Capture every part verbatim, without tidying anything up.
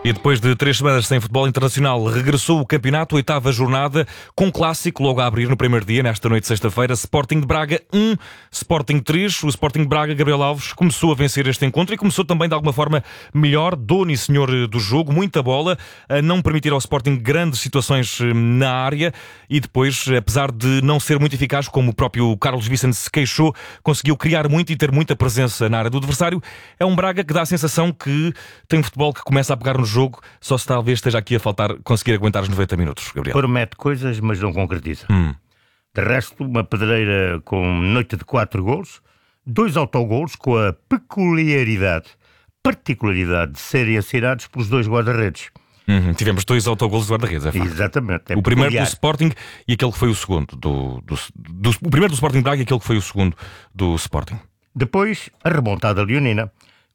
E depois de três semanas sem futebol internacional, regressou o campeonato, oitava jornada, com clássico logo a abrir no primeiro dia, nesta noite de sexta-feira. Sporting de Braga um, Sporting três. O Sporting de Braga, Gabriel Alves, começou a vencer este encontro e começou também de alguma forma melhor, dono e senhor do jogo, muita bola, a não permitir ao Sporting grandes situações na área e depois, apesar de não ser muito eficaz, como o próprio Carlos Vicente se queixou, conseguiu criar muito e ter muita presença na área do adversário. É um Braga que dá a sensação que tem um futebol que começa a pegar no jogo, só se talvez esteja aqui a faltar conseguir aguentar os noventa minutos, Gabriel. Promete coisas, mas não concretiza. Hum. De resto, uma pedreira com noite de quatro golos, dois autogolos com a peculiaridade, particularidade de serem assinados pelos dois guarda-redes. Uhum. Tivemos dois autogolos do guarda-redes, é facto. Exatamente. É o primeiro peculiar. do Sporting e aquele que foi o segundo. Do, do, do, o primeiro do Sporting Braga e aquele que foi o segundo do Sporting. Depois, a remontada leonina.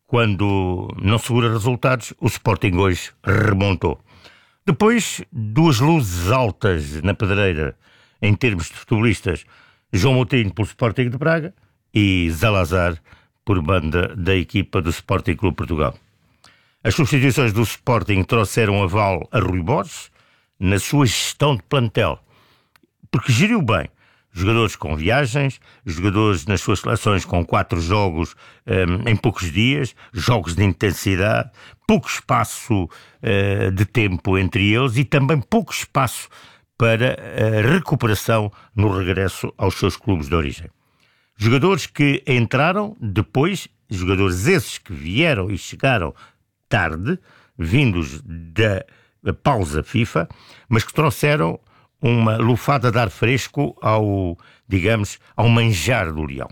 Quando não segura resultados, o Sporting hoje remontou. Depois, duas luzes altas na pedreira, em termos de futebolistas, João Moutinho pelo Sporting de Braga e Zalazar por banda da equipa do Sporting Clube Portugal. As substituições do Sporting trouxeram aval a Rui Borges na sua gestão de plantel, porque geriu bem. Jogadores com viagens, jogadores nas suas seleções com quatro jogos um, em poucos dias, jogos de intensidade, pouco espaço uh, de tempo entre eles e também pouco espaço para a recuperação no regresso aos seus clubes de origem. Jogadores que entraram depois, jogadores esses que vieram e chegaram tarde, vindos da pausa FIFA, mas que trouxeram uma lufada de ar fresco ao, digamos, ao manjar do Leão.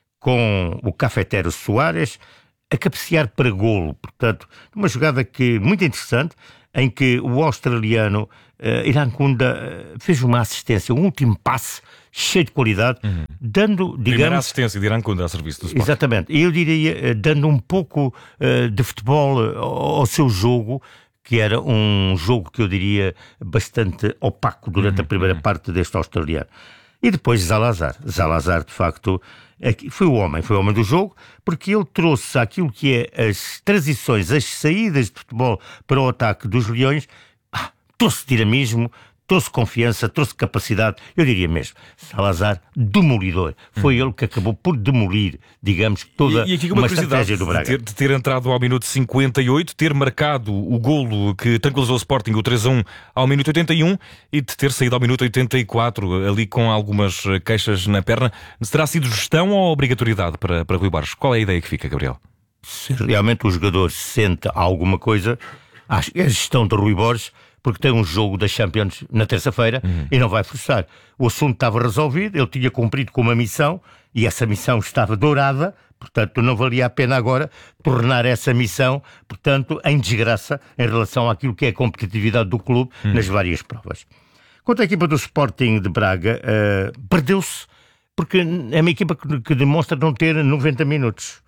Com o cafeteiro Soares a cabecear para golo, portanto, uma jogada que, muito interessante, em que o australiano uh, Iran Kunda uh, fez uma assistência, um último passe cheio de qualidade, uhum. dando, digamos... Primeira assistência de Iran Kunda a serviço do Sporting. Exatamente. E eu diria, uh, dando um pouco uh, de futebol uh, ao seu jogo, que era um jogo que eu diria bastante opaco durante uhum, a primeira uhum. parte deste australiano. E depois Zalazar. Zalazar, de facto, foi o homem, foi o homem do jogo, porque ele trouxe aquilo que é as transições, as saídas de futebol para o ataque dos Leões, ah, trouxe dinamismo, trouxe confiança, trouxe capacidade, eu diria mesmo, Zalazar, demolidor. Foi hum. ele que acabou por demolir, digamos, toda e, e aqui uma, uma estratégia do Braga. De ter, de ter entrado ao minuto cinquenta e oito, ter marcado o golo que tranquilizou o Sporting, o três a um, ao minuto oitenta e um, e de ter saído ao minuto oitenta e quatro, ali com algumas queixas na perna. Terá sido gestão ou obrigatoriedade para, para Rui Borges? Qual é a ideia que fica, Gabriel? Se realmente o jogador sente alguma coisa, acho que é a gestão de Rui Borges, porque tem um jogo da Champions na terça-feira uhum. e não vai forçar. O assunto estava resolvido, ele tinha cumprido com uma missão e essa missão estava dourada, portanto não valia a pena agora tornar essa missão, portanto, em desgraça em relação àquilo que é a competitividade do clube uhum. nas várias provas. Quanto à equipa do Sporting de Braga, uh, perdeu-se, porque é uma equipa que, que demonstra não ter noventa minutos.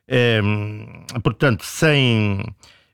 Uh, portanto, sem...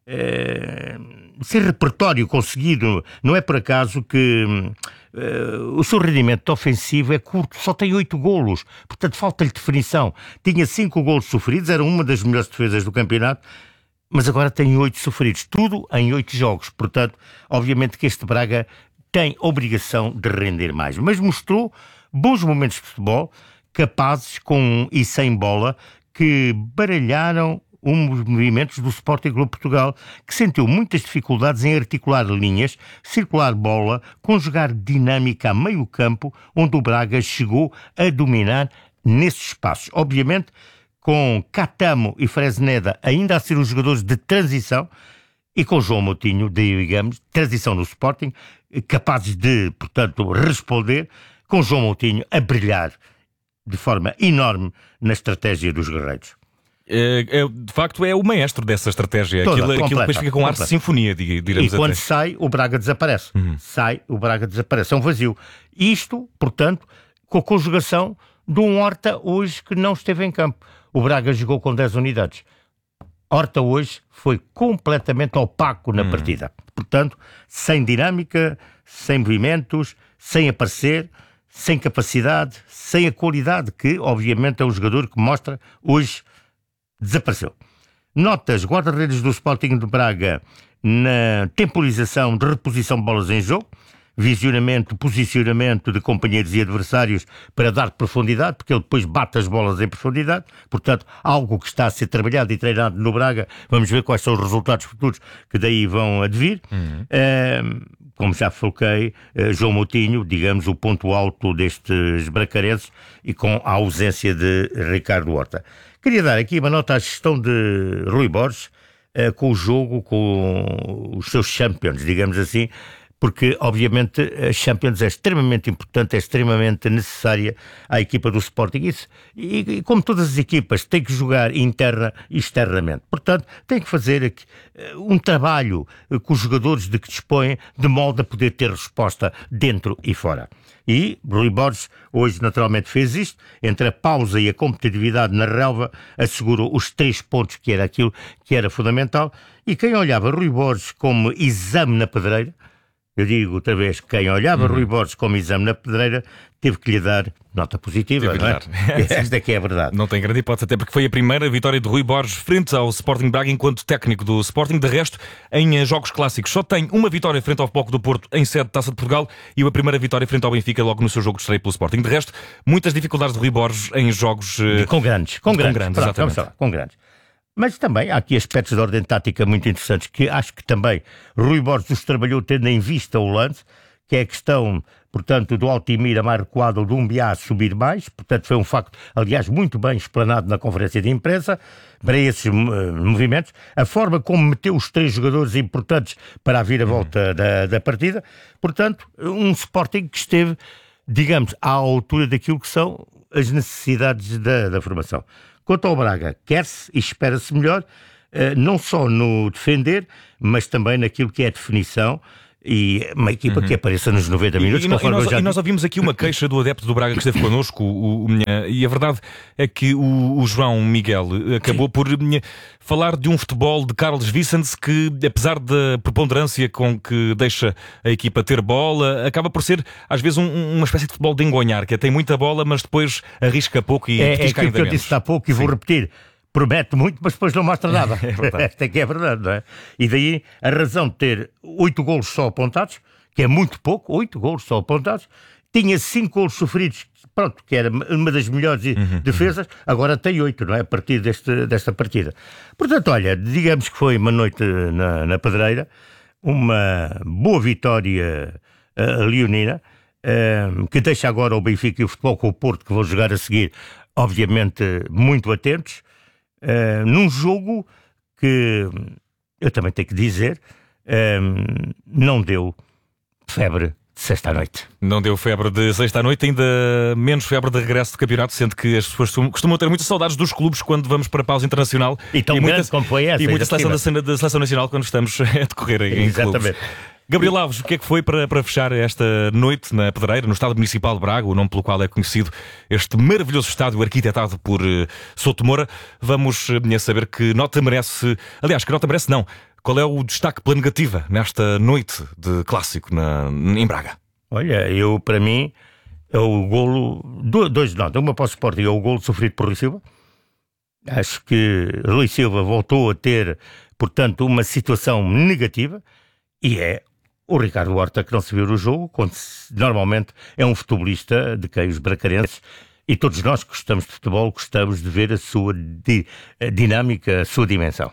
Uh, sem repertório conseguido, não é por acaso que uh, o seu rendimento ofensivo é curto, só tem oito golos, portanto falta-lhe definição. Tinha cinco golos sofridos, era uma das melhores defesas do campeonato, mas agora tem oito sofridos, tudo em oito jogos, portanto, obviamente que este Braga tem obrigação de render mais, mas mostrou bons momentos de futebol, capazes com e sem bola, que baralharam os movimentos do Sporting Clube Portugal, que sentiu muitas dificuldades em articular linhas, circular bola, conjugar dinâmica a meio campo, onde o Braga chegou a dominar nesses espaços. Obviamente, com Catamo e Fresneda ainda a ser os jogadores de transição, e com João Moutinho, digamos, transição no Sporting, capazes de, portanto, responder, com João Moutinho a brilhar de forma enorme na estratégia dos guerreiros. É, é, de facto é o maestro dessa estratégia. Toda, aquilo, completa, aquilo depois fica com ar de sinfonia, diremos. E quando até. sai, o Braga desaparece. Uhum. Sai, o Braga desaparece. É um vazio. Isto, portanto, com a conjugação de um Horta hoje que não esteve em campo. O Braga jogou com dez unidades. Horta hoje foi completamente opaco na uhum. partida. Portanto, sem dinâmica, sem movimentos, sem aparecer, sem capacidade, sem a qualidade que, obviamente, é um jogador que mostra hoje. Desapareceu. Notas, guarda-redes do Sporting de Braga, na temporização de reposição de bolas em jogo, visionamento, posicionamento de companheiros e adversários para dar profundidade, porque ele depois bate as bolas em profundidade, portanto, algo que está a ser trabalhado e treinado no Braga. Vamos ver quais são os resultados futuros que daí vão advir. Uhum. Uh, como já foquei, uh, João Moutinho, digamos, o ponto alto destes bracarenses, e com a ausência de Ricardo Horta. Queria dar aqui uma nota à gestão de Rui Borges, uh, com o jogo, com os seus champions, digamos assim, porque, obviamente, a Champions é extremamente importante, é extremamente necessária à equipa do Sporting. Isso, e, e como todas as equipas, tem que jogar interna e externamente. Portanto, tem que fazer aqui, uh, um trabalho uh, com os jogadores de que dispõem, de modo a poder ter resposta dentro e fora. E Rui Borges hoje naturalmente fez isto, entre a pausa e a competitividade na relva, assegurou os três pontos, que era aquilo que era fundamental. E quem olhava Rui Borges como exame na pedreira, eu digo outra vez, quem olhava uhum. Rui Borges como exame na pedreira teve que lhe dar nota positiva, não é? Esta é que é a verdade. Não tem grande hipótese, até porque foi a primeira vitória de Rui Borges frente ao Sporting Braga enquanto técnico do Sporting. De resto, em jogos clássicos, só tem uma vitória frente ao F C do Porto em sede de Taça de Portugal e a primeira vitória frente ao Benfica logo no seu jogo de estreia pelo Sporting. De resto, muitas dificuldades de Rui Borges em jogos... Com grandes, com, com grandes, grandes Pronto, exatamente. Vamos lá, com grandes. Mas também há aqui aspectos de ordem tática muito interessantes, que acho que também Rui Borges os trabalhou tendo em vista o lance, que é a questão, portanto, do Altimira mais recuado, do Umbiá subir mais. Portanto, foi um facto, aliás, muito bem explanado na conferência de imprensa para esses uh, movimentos. A forma como meteu os três jogadores importantes para a vira-volta uhum. da, da partida. Portanto, um Sporting que esteve, digamos, à altura daquilo que são as necessidades da, da formação. Quanto ao Braga, quer-se e espera-se melhor, não só no defender, mas também naquilo que é a definição, e uma equipa uhum. que apareça nos noventa minutos. E, e, e, nós, já... e nós ouvimos aqui uma queixa do adepto do Braga que esteve connosco, o, o, e a verdade é que o, o João Miguel acabou Sim. por falar de um futebol de Carlos Vicens que, apesar da preponderância com que deixa a equipa ter bola, acaba por ser às vezes um, uma espécie de futebol de engonhar, que tem muita bola, mas depois arrisca pouco e é, é aquilo que eu disse há pouco e Sim. vou repetir. Promete muito, mas depois não mostra nada. É Esta é que é verdade, não é? E daí a razão de ter oito golos só apontados, que é muito pouco, oito golos só apontados, tinha cinco golos sofridos, pronto, que era uma das melhores uhum, defesas, uhum. agora tem oito, não é? A partir deste, desta partida. Portanto, olha, digamos que foi uma noite na, na pedreira, uma boa vitória uh, leonina, uh, que deixa agora o Benfica e o Futebol com o Porto, que vão jogar a seguir, obviamente, muito atentos. Uh, num jogo que, eu também tenho que dizer, uh, não deu febre de sexta à noite. Não deu febre de sexta à noite, ainda menos febre de regresso do campeonato, sendo que as pessoas costumam ter muitas saudades dos clubes quando vamos para a pausa internacional. E tão e grande muita, como foi essa. E muita seleção da, da seleção nacional quando estamos a decorrer em Exatamente. clubes. Gabriel Alves, o que é que foi para, para fechar esta noite na Pedreira, no Estádio Municipal de Braga, o nome pelo qual é conhecido este maravilhoso estádio arquitetado por uh, Souto Moura? Vamos uh, saber que nota merece, aliás, que nota merece não, qual é o destaque pela negativa nesta noite de clássico na, em Braga? Olha, eu, para mim, é o golo, dois notas, uma para o Sporting, é o golo sofrido por Rui Silva. Acho que Rui Silva voltou a ter, portanto, uma situação negativa, e é o Ricardo Horta que não se viu no jogo, quando normalmente é um futebolista de quem os bracarenses e todos nós que gostamos de futebol gostamos de ver a sua di, a dinâmica, a sua dimensão.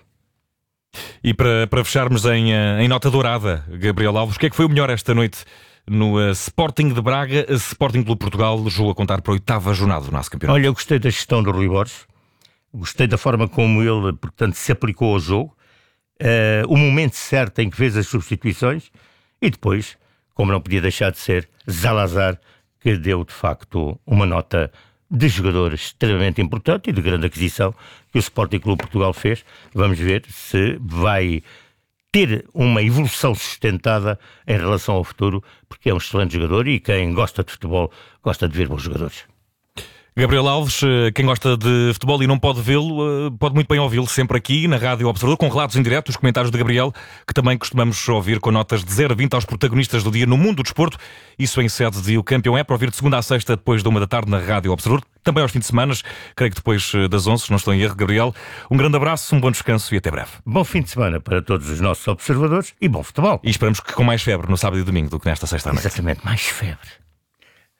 E para, para fecharmos em, em nota dourada, Gabriel Alves, o que é que foi o melhor esta noite no uh, Sporting de Braga? A Sporting Clube Portugal jogou a contar para a oitava jornada do nosso campeonato. Olha, eu gostei da gestão do Rui Borges, gostei da forma como ele, portanto, se aplicou ao jogo, uh, o momento certo em que fez as substituições. E depois, como não podia deixar de ser, Zalazar, que deu de facto uma nota de jogador extremamente importante e de grande aquisição que o Sporting Clube Portugal fez. Vamos ver se vai ter uma evolução sustentada em relação ao futuro, porque é um excelente jogador e quem gosta de futebol gosta de ver bons jogadores. Gabriel Alves, quem gosta de futebol e não pode vê-lo, pode muito bem ouvi-lo sempre aqui na Rádio Observador, com relatos em direto, os comentários de Gabriel, que também costumamos ouvir com notas de zero a vinte aos protagonistas do dia no mundo do desporto. Isso em sede de O Campeão é para ouvir de segunda a sexta, depois de uma da tarde na Rádio Observador. Também aos fins de semana, creio que depois das onze, se não estou em erro. Gabriel, um grande abraço, um bom descanso e até breve. Bom fim de semana para todos os nossos observadores e bom futebol. E esperamos que com mais febre no sábado e domingo do que nesta sexta-noite. Exatamente, mais febre.